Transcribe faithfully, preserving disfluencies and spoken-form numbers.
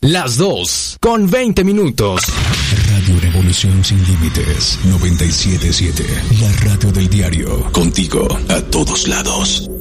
Las dos, con veinte minutos. Radio Revolución Sin Límites, noventa y siete punto siete. La radio del diario. Contigo, a todos lados.